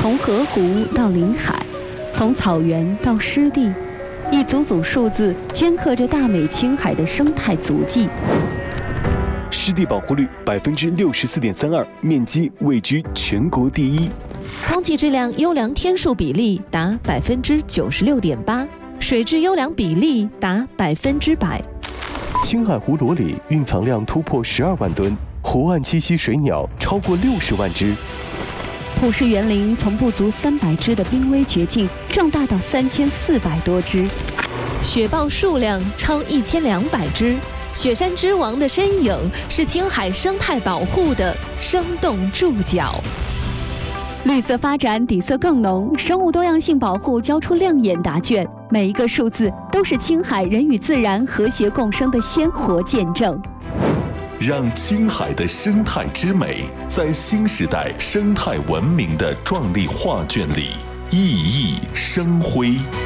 从河湖到临海，从草原到湿地，一组组数字镌刻着大美青海的生态足迹。 湿地保护率64.32%，面积位居全国第一。 空气质量优良天数比例达96.8%，水质优良比例达100%。 青海湖裸里蕴藏量突破12万吨，湖岸栖息水鸟超过60万只。 普氏园林从不足300只的濒危绝境壮大到3400多只， 雪豹数量超1200只。雪山之王的身影是青海生态保护的生动注脚。 绿色发展底色更浓，生物多样性保护交出亮眼答卷，每一个数字都是青海人与自然和谐共生的鲜活见证。 让青海的生态之美在新时代生态文明的壮丽画卷里熠熠生辉。